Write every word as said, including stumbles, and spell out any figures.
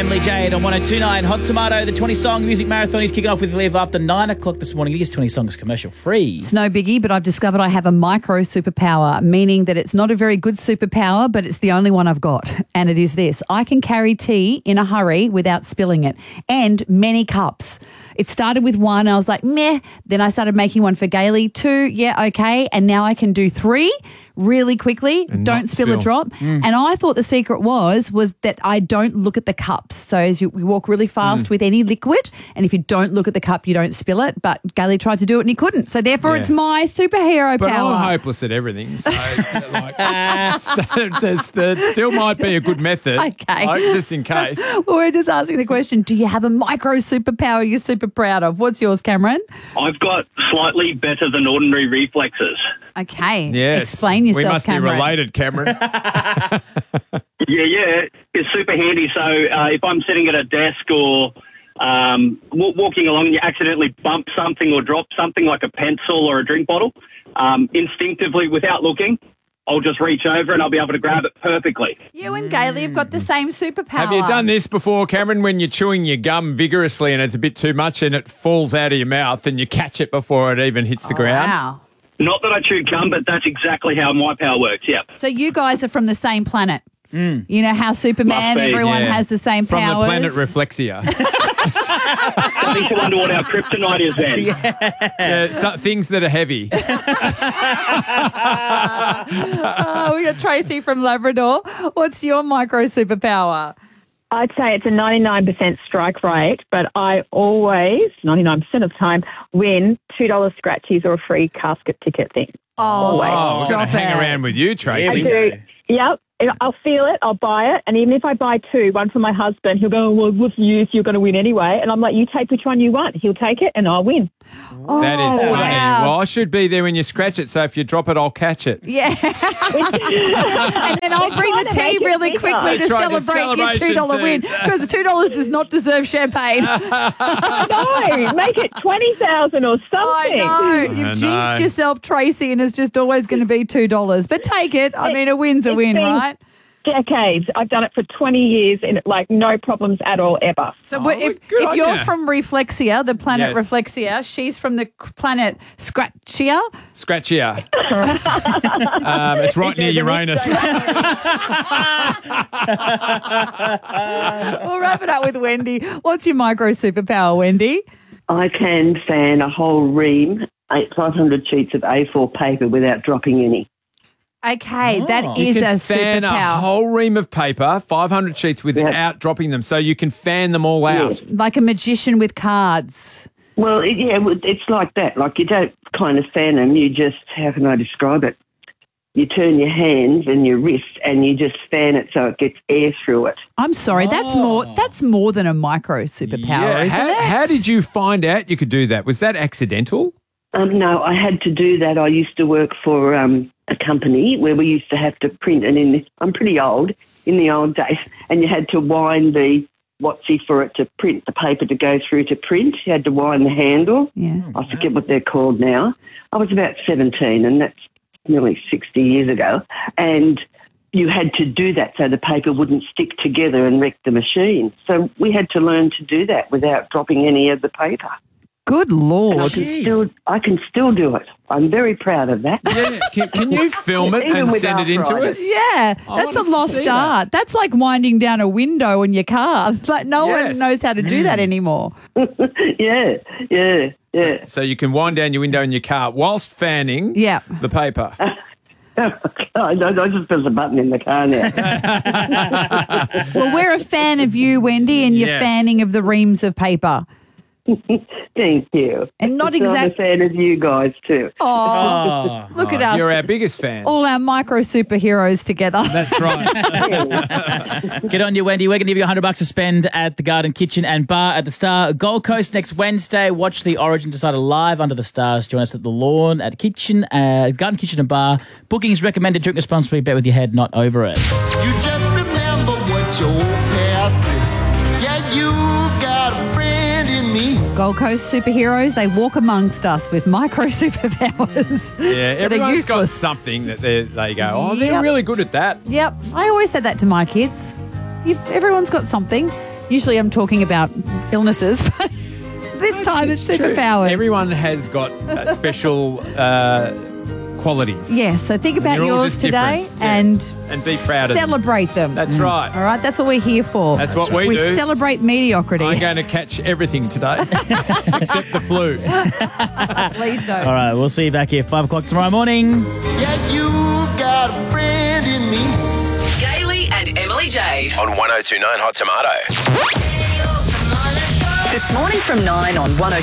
Lee Jade on one oh two point nine Hot Tomato. The twenty-song music marathon is kicking off with Liv after nine o'clock this morning. It is twenty songs commercial free. It's no biggie, but I've discovered I have a micro superpower, meaning that it's not a very good superpower, but it's the only one I've got. And it is this. I can carry tea in a hurry without spilling it, and many cups. It started with one. I was like, meh. Then I started making one for Gailey. Two, yeah, okay. And now I can do three really quickly. And don't not spill, spill. a drop. Mm. And I thought the secret was was that I don't look at the cups. So as you, you walk really fast mm. with any liquid, and if you don't look at the cup, you don't spill it. But Gailey tried to do it and he couldn't. So therefore, yeah. it's my superhero but power. But I'm hopeless at everything. So, like, so it's, it still might be a good method. Okay. Like, just in case. Well, we're just asking the question, do you have a micro superpower you're super proud of? What's yours, Cameron? I've got slightly better than ordinary reflexes. Okay. Yes. Explain yourself, We must Cameron. be related, Cameron. yeah, yeah. It's super handy. So uh, if I'm sitting at a desk or um, w- walking along and you accidentally bump something or drop something like a pencil or a drink bottle, um, instinctively, without looking, I'll just reach over and I'll be able to grab it perfectly. You and Gailey have got the same superpower. Have you done this before, Cameron, when you're chewing your gum vigorously and it's a bit too much and it falls out of your mouth and you catch it before it even hits the oh, ground? Wow. Not that I chew gum, but that's exactly how my power works, yep. So you guys are from the same planet. Mm. You know how Superman, Must be, everyone yeah. has the same From powers. the planet Reflexia. Starting to wonder what our kryptonite is then. Yeah. Yeah, so, things that are heavy. Oh, we got Tracy from Labrador. What's your micro superpower? I'd say it's a ninety-nine percent strike rate, but I always, ninety-nine percent of the time, win two dollars scratchies or a free casket ticket thing. Oh, oh we're going to hang it. around with you, Tracy. I do. Yep. I'll feel it, I'll buy it, and even if I buy two, one for my husband, he'll go, oh, well, what's the use, you're going to win anyway. And I'm like, you take which one you want. He'll take it and I'll win. Oh, that is funny. wow. Well, I should be there when you scratch it, so if you drop it, I'll catch it. Yeah. And then I'll bring the tea really quickly to right, celebrate your two dollars win, because the two dollars does not deserve champagne. No, make it twenty thousand dollars or something. I know. You've I jinxed know. yourself, Tracy, and it's just always going to be two dollars. But take it. I mean, a win's a It's win, been right? Decades. I've done it for twenty years and like no problems at all ever. So Oh, what if, good if on you're ya. from Reflexia, the planet Yes. Reflexia, she's from the planet Scratchia. Scratchia. um, it's right near Uranus. We'll wrap it up with Wendy. What's your micro superpower, Wendy? I can fan a whole ream, eight, five hundred sheets of A four paper without dropping any. Okay, Oh. that You is can a fan a superpower. whole ream of paper, five hundred sheets, without Yep. dropping them, so you can fan them all out. Yes. Like a magician with cards. Well, it, yeah, it's like that. Like you don't kind of fan them. You just, how can I describe it? You turn your hands and your wrists and you just fan it so it gets air through it. I'm sorry, that's more that's more than a micro superpower, Yeah, isn't how, it? how did you find out you could do that? Was that accidental? Um, no, I had to do that. I used to work for um, a company where we used to have to print, and in the, I'm pretty old, in the old days, and you had to wind the whatsy for it to print, the paper to go through to print. You had to wind the handle. Yeah. I forget what they're called now. I was about seventeen, and that's nearly sixty years ago, and you had to do that so the paper wouldn't stick together and wreck the machine. So we had to learn to do that without dropping any of the paper. Good And I Lord. can still, I can still do it. I'm very proud of that. Yeah. Can, can you film it Even and with send it into arthritis. us? Yeah, I that's a wanna lost see art. That's like winding down a window in your car. Like no Yes. one knows how to do that anymore. yeah, yeah, yeah. So you can wind down your window in your car whilst fanning Yeah. the paper. I, I just press a button in the car now. Well, we're a fan of you, Wendy, and your Yes. fanning of the reams of paper. Thank you. And not I'm a exact- fan of you guys too. Oh, look at Oh, us. You're our biggest fan. All our micro superheroes together. That's right. Get on you, Wendy. We're going to give you one hundred bucks to spend at the Garden Kitchen and Bar at the Star Gold Coast next Wednesday. Watch the Origin Decider live under the stars. Join us at the Lawn at Kitchen, uh, Garden Kitchen and Bar. Bookings recommended. Drink responsibly. Bet with your head, not over it. You just remember what your old past said. Yeah, you got a friend in me. Gold Coast superheroes, they walk amongst us with micro superpowers. Yeah, that are everyone's got useless. something that they they go, oh, they're Yep. really good at that. Yep, I always said that to my kids. You've, everyone's got something. Usually I'm talking about illnesses, but this time it's, It's true. superpowers. Everyone has got uh, special uh, qualities. Yes, so think about You're all yours just today different. and Yes. And be proud of them. celebrate them. That's right. All right, that's what we're here for. That's what we we do. celebrate mediocrity. I'm going to catch everything today, except the flu. Please don't. All right, we'll see you back here five o'clock tomorrow morning. Yeah, you got a friend in me. Gaily and Emily Jade. On one oh two nine Hot Tomato. This morning from nine on one oh